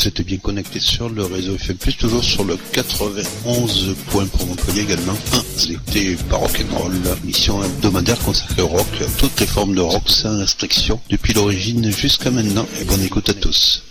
vous êtes bien connectés sur le réseau FM+, toujours sur le 91 points pour Montpellier également. C'était par Rock'n'Roll, émission hebdomadaire consacrée au rock, toutes les formes de rock sans restriction, depuis l'origine jusqu'à maintenant, et bonne écoute à tous.